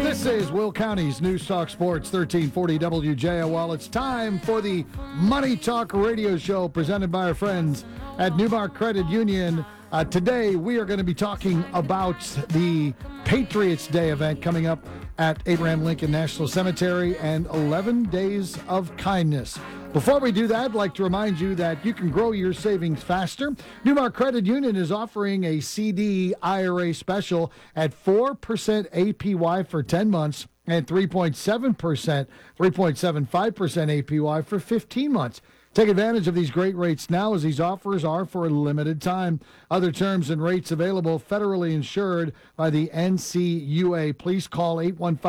This is Will County's News Talk Sports 1340 WJOL. It's time for the Money Talk radio show presented by our friends at Newmark Credit Union. Today, we are going to be talking about the Patriots Day event coming up at Abraham Lincoln National Cemetery and 11 Days of Kindness. Before we do that, I'd like to remind you that you can grow your savings faster. Newmark Credit Union is offering a CD IRA special at 4% APY for 10 months and 3.75% APY for 15 months. Take advantage of these great rates now, as these offers are for a limited time. Other terms and rates available, federally insured by the NCUA. Please call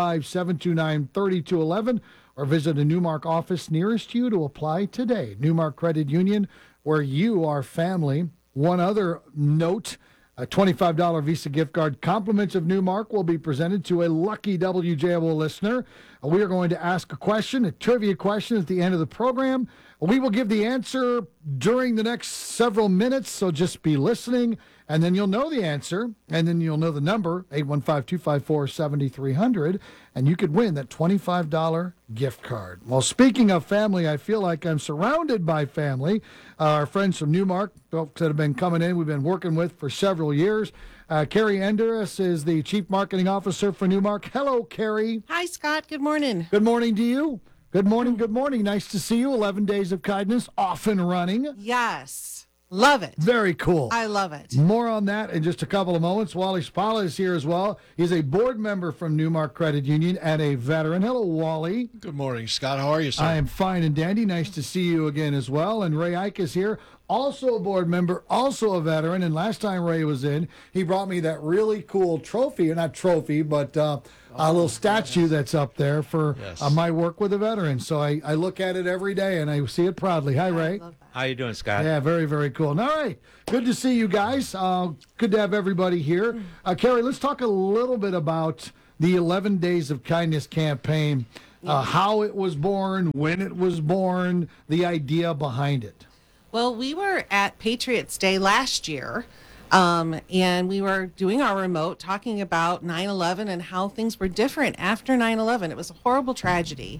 815-729-3211 or visit a Newmark office nearest you to apply today. Newmark Credit Union, where you are family. One other note, a $25 Visa gift card compliments of Newmark will be presented to a lucky WJOL listener. We are going to ask a question, a trivia question at the end of the program. We will give the answer during the next several minutes, so just be listening, and then you'll know the answer, and then you'll know the number, 815-254-7300, and you could win that $25 gift card. Well, speaking of family, I feel like I'm surrounded by family. Our friends from Newmark, folks that have been coming in, we've been working with for several years. Carrie Enderis is the Chief Marketing Officer for Newmark. Hello, Carrie. Hi, Scott. Good morning. Good morning to you. Good morning, good morning. Nice to see you. 11 Days of Kindness, off and running. Yes. Love it. Very cool. I love it. More on that in just a couple of moments. Wally Spala is here as well. He's a board member from Newmark Credit Union and a veteran. Hello, Wally. Good morning, Scott. How are you, sir? I am fine and dandy. Nice to see you again as well. And Ray Ike is here, also a board member, also a veteran. And last time Ray was in, he brought me that really cool trophy, or not trophy, but a little statue that's up there for my work with a veteran. So I look at it every day and I see it proudly. Hi, Ray. How you doing, Scott? Yeah, very, very cool. All right. Good to see you guys. Good to have everybody here. Carrie, let's talk a little bit about the 11 Days of Kindness campaign, how it was born, when it was born, the idea behind it. Well, we were at Patriots Day last year, and we were doing our remote talking about 9/11 and how things were different after 9/11. It was a horrible tragedy.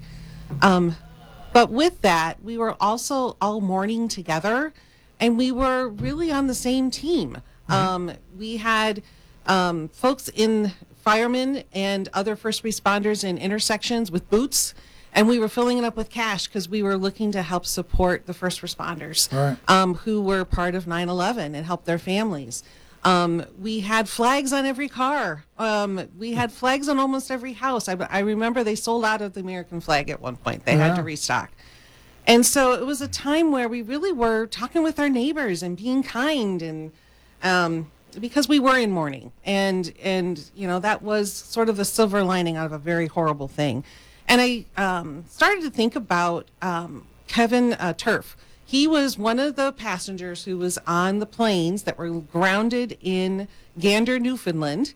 But with that, we were also all mourning together, and we were really on the same team. We had folks firemen and other first responders in intersections with boots, and we were filling it up with cash because we were looking to help support the first responders who were part of 9/11 and help their families. We had flags on every car. We had flags on almost every house. I remember they sold out of the American flag at one point. They had to restock. And so it was a time where we really were talking with our neighbors and being kind, and because we were in mourning. And you know, that was sort of the silver lining out of a very horrible thing. And I started to think about Kevin Turf. He was one of the passengers who was on the planes that were grounded in Gander, Newfoundland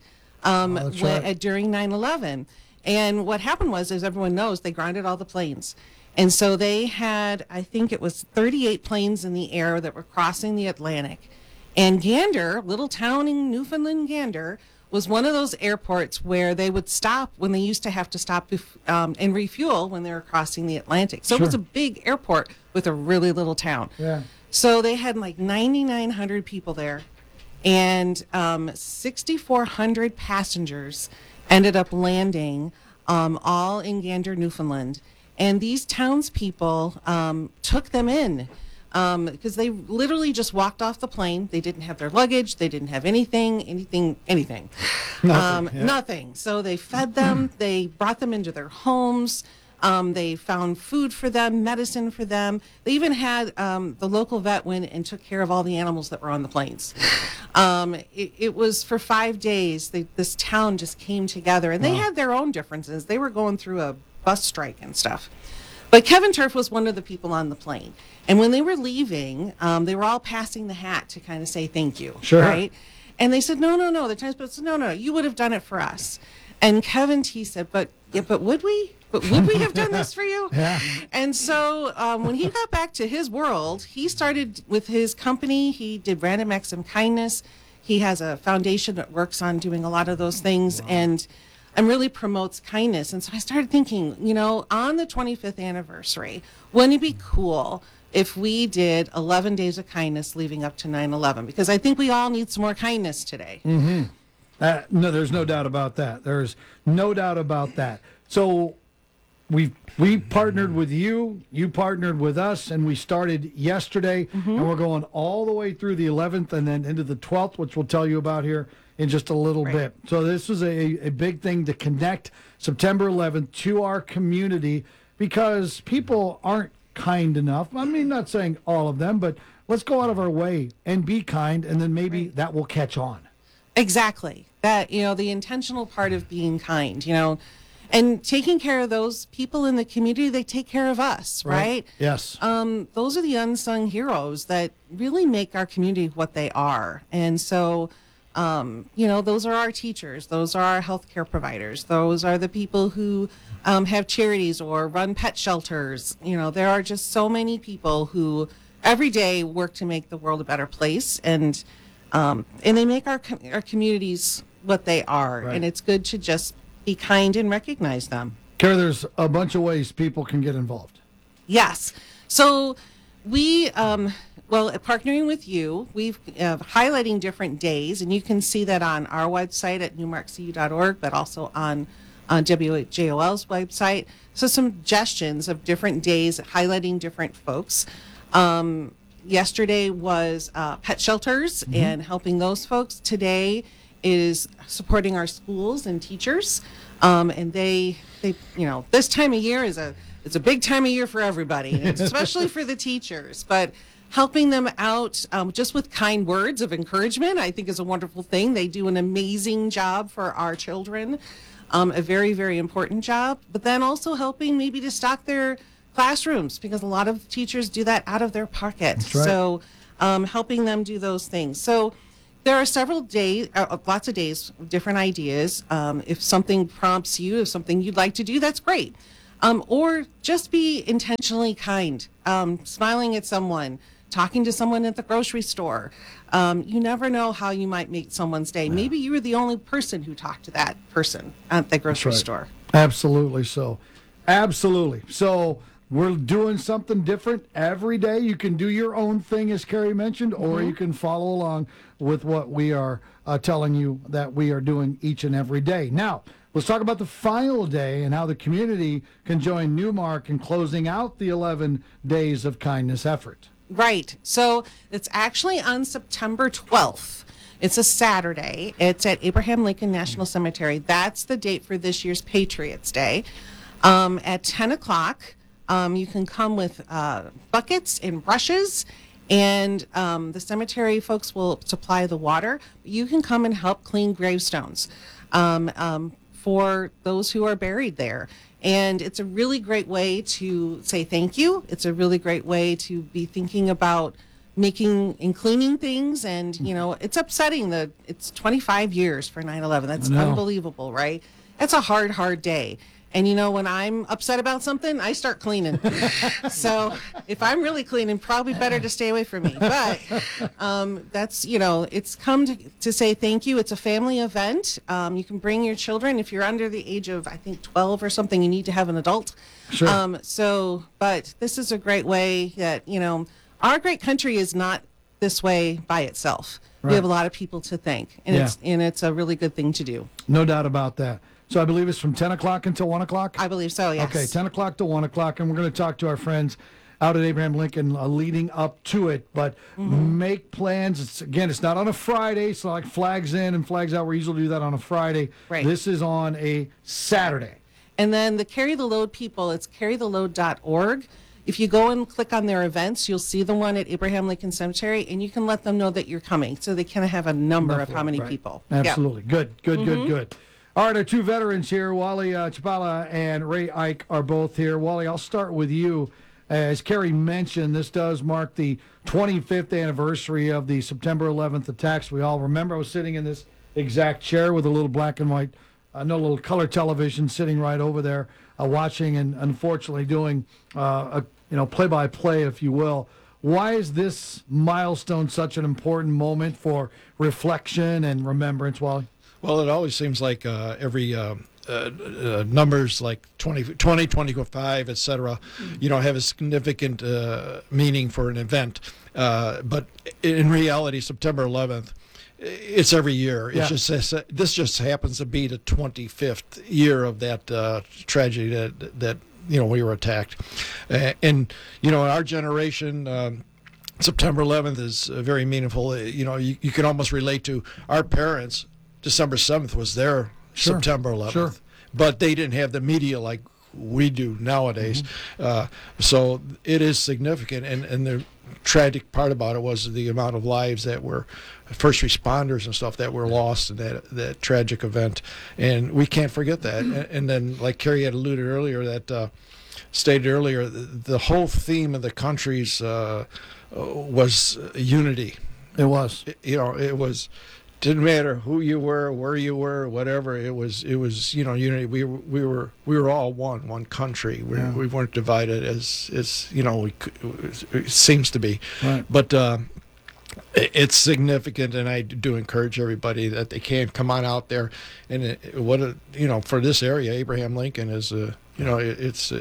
during 9/11. And what happened was, as everyone knows, they grounded all the planes. And so they had, I think it was 38 planes in the air that were crossing the Atlantic. And Gander, little town in Newfoundland, Gander, was one of those airports where they would stop when they used to have to stop and refuel when they were crossing the Atlantic. So it was a big airport with a really little town. Yeah. So they had like 9,900 people there, and 6,400 passengers ended up landing all in Gander, Newfoundland. And these townspeople took them in. Because they literally just walked off the plane. They didn't have their luggage. They didn't have anything. Nothing. So they fed them. They brought them into their homes. They found food for them, medicine for them. They even had the local vet went and took care of all the animals that were on the planes. It was for 5 days. This town just came together, and they had their own differences. They were going through a bus strike and stuff. But Kevin Turf was one of the people on the plane. And when they were leaving, they were all passing the hat to kind of say thank you. Sure. Right? And they said, no. The townspeople said, no, you would have done it for us. And Kevin T said, but would we? But would we have done this for you? Yeah. And so when he got back to his world, he started with his company. He did Random Acts of Kindness. He has a foundation that works on doing a lot of those things. Wow. And and really promotes kindness. And so I started thinking, on the 25th anniversary, wouldn't it be cool if we did 11 days of kindness leading up to 9/11? Because I think we all need some more kindness today. Mm-hmm. No, there's no doubt about that. There's no doubt about that. So we partnered with you, you partnered with us, and we started yesterday, and we're going all the way through the 11th and then into the 12th, which we'll tell you about here in just a little bit. So this was a big thing to connect September 11th to our community, because people aren't kind enough. I mean, not saying all of them, but let's go out of our way and be kind, and then maybe that will catch on. Exactly. That, the intentional part of being kind, and taking care of those people in the community, they take care of us, right? Yes. Those are the unsung heroes that really make our community what they are. And so, those are our teachers. Those are our healthcare providers. Those are the people who have charities or run pet shelters. There are just so many people who every day work to make the world a better place. And they make our communities what they are. Right. And it's good to just be kind and recognize them. Kara, there's a bunch of ways people can get involved. Yes. So we, partnering with you, we've highlighting different days, and you can see that on our website at newmarkcu.org, but also on WJOL's website. So some suggestions of different days highlighting different folks. Yesterday was pet shelters and helping those folks. Today is supporting our schools and teachers. And they this time of year it's a big time of year for everybody, and especially for the teachers. But helping them out just with kind words of encouragement, I think, is a wonderful thing. They do an amazing job for our children, a very, very important job. But then also helping maybe to stock their classrooms, because a lot of teachers do that out of their pocket. That's right. So helping them do those things. So there are several days, lots of days, different ideas. If something prompts you, if something you'd like to do, that's great. Or just be intentionally kind, smiling at someone, talking to someone at the grocery store. You never know how you might make someone's day. Yeah. Maybe you were the only person who talked to that person at the grocery store. Absolutely so. Absolutely. So we're doing something different every day. You can do your own thing, as Carrie mentioned, or you can follow along with what we are telling you that we are doing each and every day. Now, let's talk about the final day and how the community can join Newmark in closing out the 11 days of kindness effort. Right. So it's actually on September 12th. It's a Saturday. It's at Abraham Lincoln National Cemetery. That's the date for this year's Patriots Day. At 10 o'clock, you can come with buckets and brushes, and the cemetery folks will supply the water. You can come and help clean gravestones for those who are buried there. And it's a really great way to say thank you. It's a really great way to be thinking about making and cleaning things. And, it's upsetting that it's 25 years for 9/11. That's unbelievable, right? That's a hard day. And, when I'm upset about something, I start cleaning. So if I'm really cleaning, probably better to stay away from me. But that's, it's come to say thank you. It's a family event. You can bring your children. If you're under the age of, I think, 12 or something, you need to have an adult. Sure. But this is a great way that, our great country is not this way by itself. Right. We have a lot of people to thank. And it's a really good thing to do. No doubt about that. So I believe it's from 10 o'clock until 1 o'clock? I believe so, yes. Okay, 10 o'clock to 1 o'clock, and we're going to talk to our friends out at Abraham Lincoln leading up to it. But make plans. It's not on a Friday. It's not like flags in and flags out. We usually do that on a Friday. Right. This is on a Saturday. And then the Carry the Load people, it's carrytheload.org. If you go and click on their events, you'll see the one at Abraham Lincoln Cemetery, and you can let them know that you're coming, so they can have a number of how many people. Absolutely. Yeah. Good. All right, our two veterans here, Wally Chapala and Ray Ike, are both here. Wally, I'll start with you. As Carrie mentioned, this does mark the 25th anniversary of the September 11th attacks. We all remember. I was sitting in this exact chair with a little black and white, little color television sitting right over there, watching and unfortunately doing a play-by-play, if you will. Why is this milestone such an important moment for reflection and remembrance, Wally? Well, it always seems like every numbers like 20, 25, etc., have a significant meaning for an event. But in reality, September 11th, it's every year. Yeah. It's just this just happens to be the 25th year of that tragedy that we were attacked, and in our generation. September 11th is very meaningful. You can almost relate to our parents. December 7th was their September 11th, Sure. but they didn't have the media like we do nowadays. So it is significant, and the tragic part about it was the amount of lives that were first responders and stuff that were lost in that tragic event, and we can't forget that. And then, like Carrie had alluded earlier, stated earlier, the whole theme of the country's was unity. It was. It was. Didn't matter who you were, where you were, whatever. It was unity. We were all one country. We weren't divided as it seems to be. Right. But it's significant, and I do encourage everybody that they can come on out there. And for this area, Abraham Lincoln is it's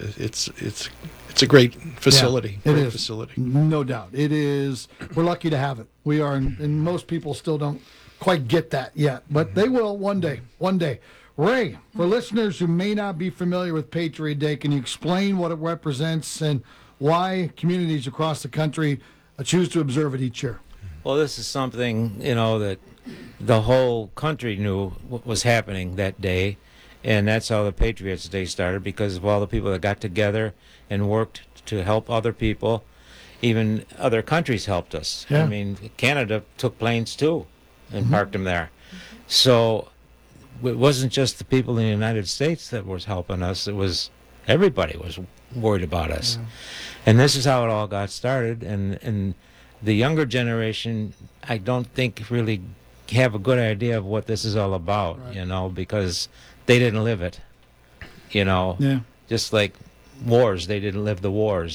a great facility. Yeah, it great is. Facility. No doubt. It is. We're lucky to have it. We are, and most people still don't quite get that yet, but they will one day. One day. Ray, for listeners who may not be familiar with Patriot Day, can you explain what it represents and why communities across the country choose to observe it each year? Well, this is something, that the whole country knew what was happening that day, and that's how the Patriots Day started, because of all the people that got together and worked to help other people. Even other countries helped us. Yeah. I mean, Canada took planes too and parked them there. So it wasn't just the people in the United States that was helping us. It was everybody was worried about us. Yeah. And this is how it all got started. And the younger generation, I don't think really have a good idea of what this is all about, right. Because they didn't live it, Yeah. just like wars, they didn't live the wars.